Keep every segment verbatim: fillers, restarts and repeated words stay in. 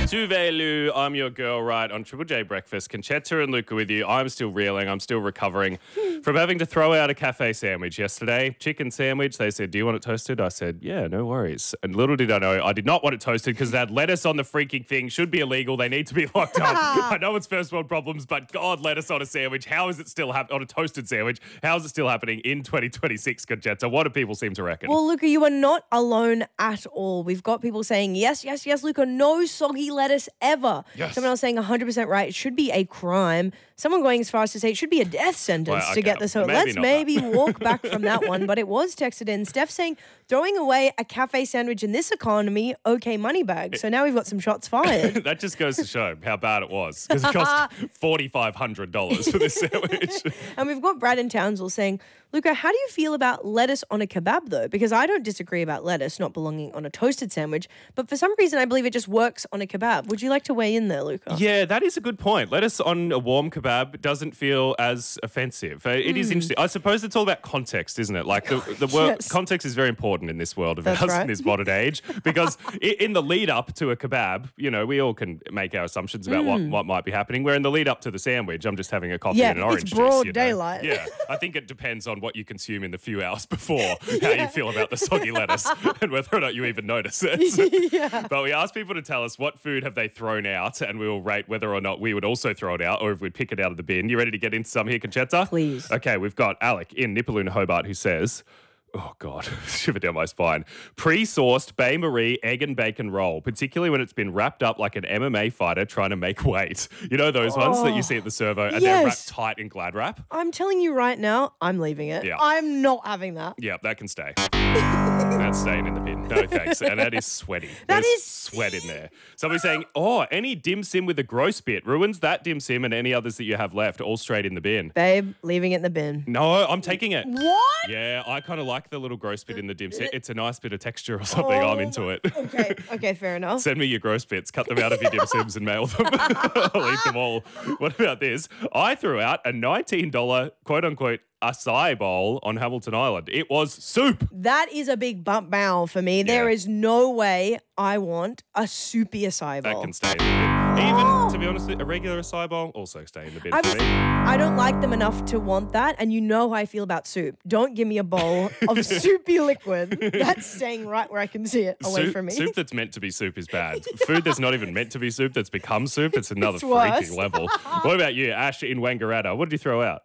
Tuvelu, I'm your girl, right, on Triple J Breakfast. Conchetta and Luca with you. I'm still reeling. I'm still recovering from having to throw out a cafe sandwich yesterday. Chicken sandwich. They said, do you want it toasted? I said, yeah, no worries. And little did I know, I did not want it toasted because they had lettuce on the freaking thing. Should be illegal. They need to be locked up. I know it's first world problems, but God, lettuce on a sandwich. How is it still happening? On a toasted sandwich? How is it still happening in twenty twenty-six, Conchetta? What do people seem to reckon? Well, Luca, you are not alone at all. We've got people saying, yes, yes, yes, Luca, no soggy lettuce ever. Yes. Someone else saying one hundred percent right. It should be a crime. Someone going as far as to say it should be a death sentence Well, okay, to get this. So maybe let's not maybe walk back from that one. But it was texted in. Steph saying, throwing away a cafe sandwich in this economy, okay, money bag. So now we've got some shots fired. That just goes to show how bad it was because it cost four thousand five hundred dollars for this sandwich. And we've got Brad in Townsville saying, Luca, how do you feel about lettuce on a kebab, though? Because I don't disagree about lettuce not belonging on a toasted sandwich, but for some reason I believe it just works on a kebab. Would you like to weigh in there, Luca? Yeah, that is a good point. Lettuce on a warm kebab doesn't feel as offensive. Uh, It Hmm. is interesting. I suppose it's all about context, isn't it? Like the, the wor- Yes. context is very important in this world of That's ours right. in this modern age because i- in the lead up to a kebab, you know, we all can make our assumptions about what, what might be happening. Where in the lead up to the sandwich, I'm just having a coffee Hmm. Yeah, and an orange it's juice, broad you know? daylight. Yeah, I think it depends on what you consume in the few hours before how you feel about the soggy lettuce and whether or not you even notice it. Yeah. But we asked people to tell us what food have they thrown out, and we will rate whether or not we would also throw it out or if we'd pick it out of the bin. You ready to get into some here, Conchetta? Please. Okay, we've got Alec in Nipaluna, Hobart, who says, oh, God, shiver down my spine. Pre-sauced Bae Marie egg and bacon roll, particularly when it's been wrapped up like an M M A fighter trying to make weight. You know those ones that you see at the servo and they're Yes. wrapped tight in Glad wrap? I'm telling you right now, I'm leaving it. Yeah. I'm not having that. Yeah, that can stay. That's staying in the bin. No thanks. And that is sweaty. That There's is- sweat in there. Somebody's saying, oh, any dim sim with a gross bit ruins that dim sim and any others that you have left, all straight in the bin. Babe, leaving it in the bin. No, I'm taking it. What? Yeah, I kind of like the little gross bit in the dim sim. It's a nice bit of texture or something. I'm into it. Okay, okay, fair enough. Send me your gross bits, cut them out of your dim sims and mail them. I'll eat them all. What about this? I threw out a nineteen dollars quote unquote acai bowl on Hamilton Island. It was soup. That is a big bump bow for me. There Yeah. is no way I want a soupy acai That bowl. can stay in the bin. Even, to be honest, a regular acai bowl also stay in the bin I, for was, me. I don't like them enough to want that, and you know how I feel about soup. Don't give me a bowl of soupy liquid. That's staying right where I can see it away soup, from me. soup that's meant to be soup is bad. Food that's not even meant to be soup that's become soup, it's another It's worse. freaking level. What about you, Ash in Wangaratta? What did you throw out?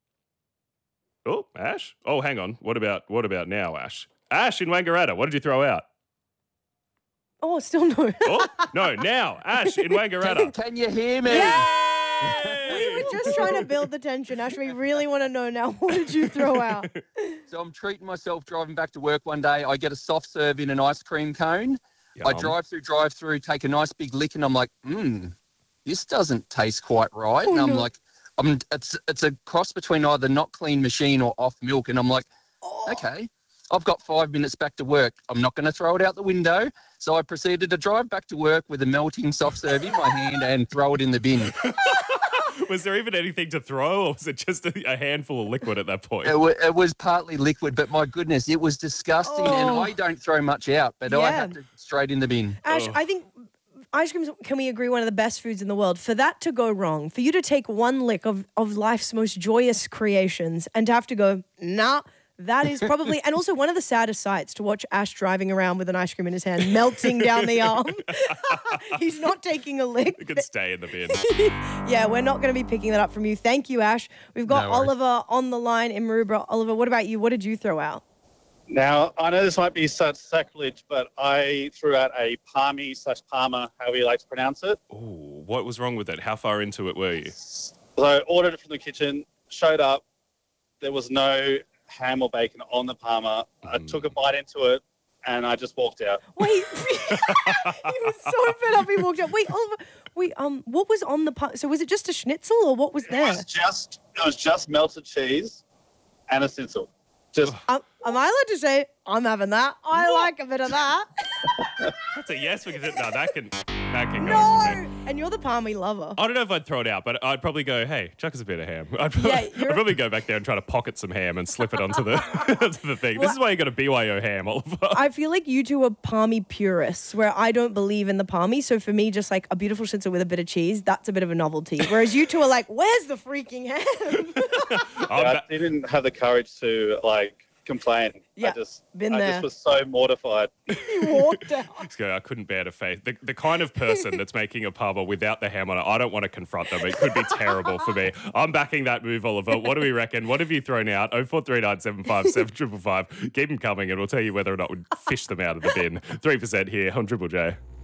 Oh, Ash? Oh, hang on. What about what about now, Ash? Ash in Wangaratta, what did you throw out? Oh, still no. Oh, no, now, Ash in Wangaratta. Can you hear me? We were just trying to build the tension. Ash, we really want to know now. What did you throw out? So I'm treating myself driving back to work one day. I get a soft serve in an ice cream cone. I Yum. drive through, drive through, take a nice big lick, and I'm like, hmm, this doesn't taste quite right. and I'm no. like, I'm, it's it's a cross between either not clean machine or off milk. And I'm like, okay, I've got five minutes back to work. I'm not going to throw it out the window. So I proceeded to drive back to work with a melting soft serve in my hand and throw it in the bin. Was there even anything to throw, or was it just a, a handful of liquid at that point? It, w- it was partly liquid, but my goodness, it was disgusting. And Oh. I don't throw much out, but I Yeah. had to straight in the bin. Ash, Ugh. I think ice cream, can we agree, one of the best foods in the world. For that to go wrong, for you to take one lick of, of life's most joyous creations and to have to go, nah, that is probably, and also one of the saddest sights to watch Ash driving around with an ice cream in his hand, melting down the arm. He's not taking a lick. It could stay in the bin. Yeah, we're not going to be picking that up from you. Thank you, Ash. We've got No worries. Oliver on the line in Maroubra. Oliver, what about you? What did you throw out? Now, I know this might be such sacrilege, but I threw out a palmy slash parma, however you like to pronounce it. Ooh, what was wrong with it? How far into it were you? So I ordered it from the kitchen, showed up, there was no ham or bacon on the parma. I took a bite into it, and I just walked out. Wait, he was so fed up he walked out. Wait, Oliver, wait, um, what was on the pu- so was it just a schnitzel or what was It there? was just it was just melted cheese and a schnitzel. Just Um, am I allowed to say I'm having that? I like a bit of that. That's a yes because it, no, that can that can go. No, and you're the palmy lover. I don't know if I'd throw it out, but I'd probably go, hey, chuck us a bit of ham. I'd probably, Yeah, I'd you're- probably go back there and try to pocket some ham and slip it onto the, onto the thing. Well, this is why you got a B Y O ham, Oliver. I feel like you two are palmy purists, where I don't believe in the palmy. So for me, just like a beautiful schnitzel with a bit of cheese, that's a bit of a novelty. Whereas you two are like, where's the freaking ham? I'm I ba- didn't have the courage to like complain. Yeah, I just, been I there. just was so mortified. You walked out. Let's go. I couldn't bear to face the, the kind of person that's making a pava without the ham on it. I don't want to confront them. It could be terrible for me. I'm backing that move, Oliver. What do we reckon? What have you thrown out? oh four three nine seven five seven five five. Keep them coming and we'll tell you whether or not we'd fish them out of the bin. three percent here on Triple J.